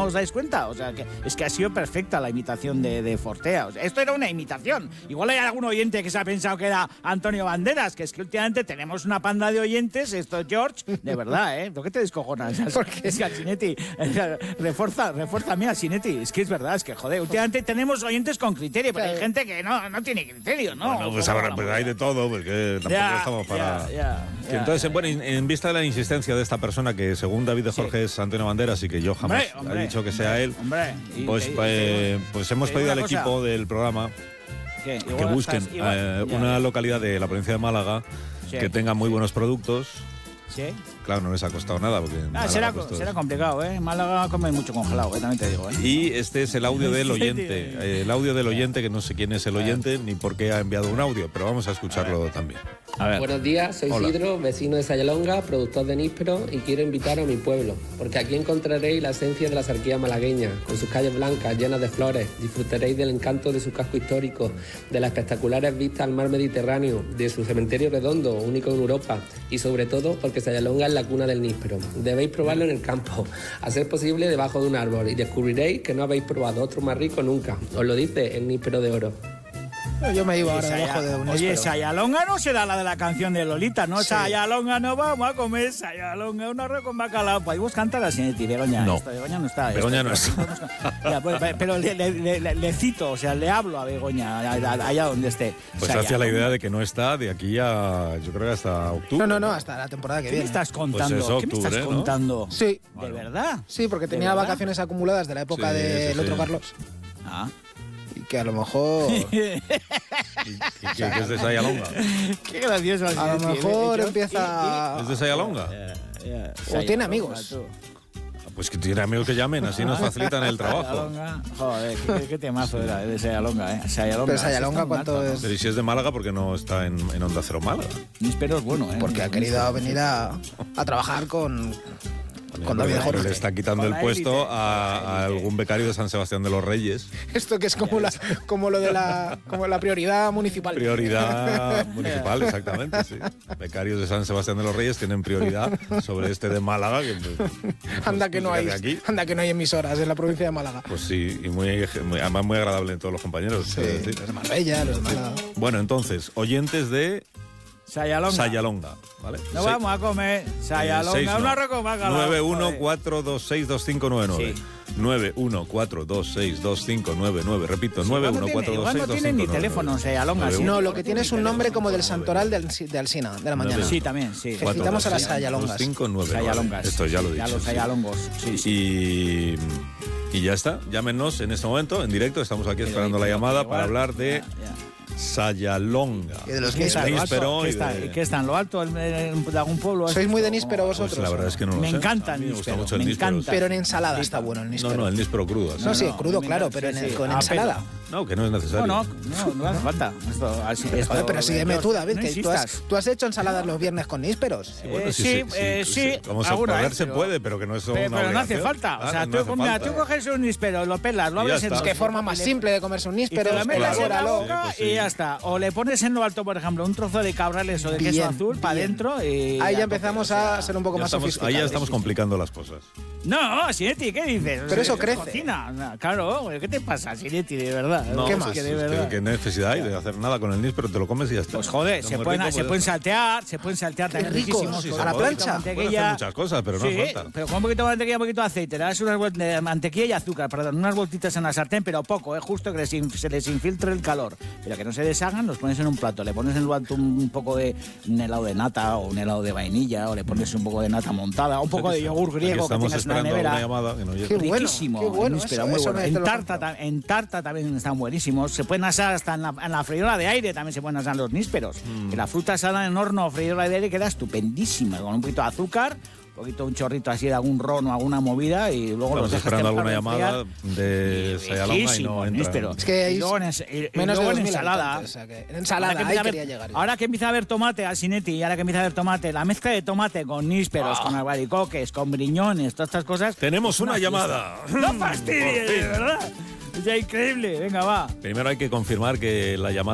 os dais cuenta? O sea, que es que ha sido perfecta la imitación de Fortea. O sea, esto era una imitación. Igual hay algún oyente que se ha pensado que era Antonio Banderas, que es que últimamente tenemos una panda de oyentes, esto es George, de verdad, ¿eh? ¿Por qué te descojonas? Porque es que Sinetti, refuérzame a Sinetti, es que es verdad, es que joder, últimamente tenemos oyentes con criterio, pero hay gente que no tiene criterio, ¿no? Bueno, pues ahora pues hay de todo, porque tampoco estamos para... Entonces, bueno, en vista de la insistencia de esta persona, que según David de Jorge es Antonio Banderas y que yo jamás he dicho que sea él, pues hemos pedido al equipo del programa que busquen una localidad de la provincia de Málaga que tenga muy buenos productos. ¿Sí? Claro, no les ha costado nada. Porque será complicado, ¿eh? Málaga come mucho congelado, también te digo, ¿eh? Y este es el audio del oyente. El audio del oyente, que no sé quién es el oyente ni por qué ha enviado un audio, pero vamos a escucharlo también. A ver. Buenos días, soy Isidro, vecino de Sayalonga, productor de níspero, y quiero invitar a mi pueblo, porque aquí encontraréis la esencia de la sarquía malagueña, con sus calles blancas llenas de flores. Disfrutaréis del encanto de su casco histórico, de las espectaculares vistas al mar Mediterráneo, de su cementerio redondo, único en Europa, y sobre todo porque Sayalonga es la cuna del níspero. Debéis probarlo en el campo, a ser posible debajo de un árbol, y descubriréis que no habéis probado otro más rico nunca. Os lo dice el níspero de oro. Yo me iba ahora debajo de un níspero. Oye, Sayalonga no será la de la canción de Lolita, ¿no? Sí. Sayalonga no vamos a comer, Sayalonga un arroz con bacalao. Podemos cantar a Sinetti, Begoña. No. Begoña no está. Begoña no está. Ya, pero le cito, o sea, le hablo a Begoña, allá donde esté. Pues hacia la idea de que no está de aquí a, yo creo que hasta octubre. No, hasta la temporada que viene. ¿Qué me estás contando? Pues eso, ¿Qué me estás contando? Sí. ¿De verdad? Sí, porque tenía vacaciones acumuladas de la época del otro Carlos. Ah. Que a lo mejor... ¿Y qué es de Sayalonga? Qué gracioso. A lo mejor empieza... ¿Es de Sayalonga? O tiene amigos. Pues que tiene amigos que llamen, así nos facilitan el trabajo. Joder, qué temazo era de Sayalonga, ¿eh? Sayalonga. Pero Sayalonga, ¿cuánto es? Pero si es de Málaga, ¿por qué no está en Onda Cero Málaga? Pero es bueno, ¿eh? Porque ha querido venir a trabajar con David Jorge. Le está quitando el puesto a algún becario de San Sebastián de los Reyes. Esto que es como lo de la prioridad municipal. Prioridad municipal, exactamente, sí. Becarios de San Sebastián de los Reyes tienen prioridad sobre este de Málaga. Anda que no hay emisoras en la provincia de Málaga. Pues sí, y además muy agradable en todos los compañeros. Sí, los de Marbella, los de Málaga. Bueno, entonces, oyentes de... Sayalonga, ¿vale? No vamos a comer Sayalonga, un arroz con bacalao. 914262599. Sí. 914262599. Repito, 914262599. No tiene ni teléfono Sayalonga. No, lo que tiene es un nombre como del santoral de Alsina, de la mañana. Sí, también, sí. Felicitamos a las Sayalongas. Sayalongas. Esto ya lo he dicho. Ya los Sayalongos, sí. Y ya está, llámenos en este momento, en directo. Estamos aquí esperando la llamada para hablar de... Sayalonga. Y de los níspero. ¿Qué está en lo alto de algún pueblo? ¿Sois muy de níspero vosotros? Pues la verdad es que no lo sé. Me encanta el níspero. Me encanta. Pero en ensalada está bueno el níspero. No, el níspero crudo. No, sí, crudo, claro, pero con ensalada. No, que no es necesario. No hace falta. Pero sígueme tú, David, que tú has hecho ensaladas los viernes con nísperos. Sí. Vamos a poder, se puede, pero que no es una Pero no hace falta. O sea, tú coges un níspero, lo pelas, lo abres en... Es que forma más simple de comerse un níspero. Y te lo metes en la boca y ya está. O le pones en lo alto, por ejemplo, un trozo de cabrales o de queso azul para adentro y... Ahí ya empezamos a ser un poco más sofisticados. Ahí ya estamos complicando las cosas. No, Sinetti, ¿qué dices? Pero eso crece. Cocina. Claro, ¿qué te pasa, Sinetti, de verdad? No, ¿Qué más? ¿Qué necesidad hay de hacer nada con el níspero? Te lo comes y ya está. Pues joder, se pueden saltear también riquísimos. A la plancha. Pueden hacer muchas cosas, pero no falta. Pero con un poquito de mantequilla, un poquito de aceite, le das de mantequilla y azúcar, unas vueltitas en la sartén, pero poco, justo que se les infiltre el calor. Pero que no se deshagan, los pones en un plato, le pones en lo alto un poco de un helado de nata o un helado de vainilla, o le pones un poco de nata montada, un poco de yogur griego que tengas en la nevera. Riquísimo. Qué bueno, pero muy bueno. En tarta también están buenísimos. Se pueden asar hasta en la freidora de aire, también se pueden asar los nísperos. Que la fruta asada en horno o freidora de aire queda estupendísima, con un poquito de azúcar, un chorrito así de algún ron o alguna movida y luego los dejas esperando alguna llamada de Sayalonga y no entra. Es que hay menos de ensalada. En ensalada ahí quería llegar. Ahora que empieza a haber tomate al Sinetti y ahora que empieza a haber tomate, la mezcla de tomate con nísperos, con albaricoques, con briñones, todas estas cosas. Tenemos una llamada. ¡No fastidies, de verdad! Es increíble, venga, va. Primero hay que confirmar que la llamada